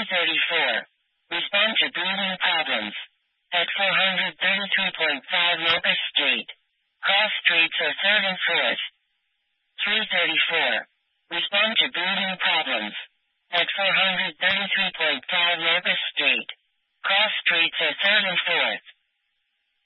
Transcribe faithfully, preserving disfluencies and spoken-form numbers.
thirty-four. Respond to breathing problems. At four thirty-two point five Locust Street. Cross streets are third and fourth. three thirty-four. Respond to breathing problems. At four thirty-three point five Locust Street. Cross streets are third and